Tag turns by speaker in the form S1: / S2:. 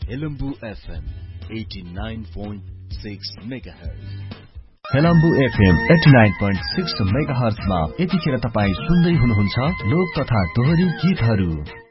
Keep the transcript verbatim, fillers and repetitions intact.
S1: Helambu FM eighty-nine point six megahertz.
S2: Helambu FM eighty-nine point six megahertz मा यतिखेर तपाई सुन्दै हुनुहुन्छ लोक तथा दोहोरी गीतहरू।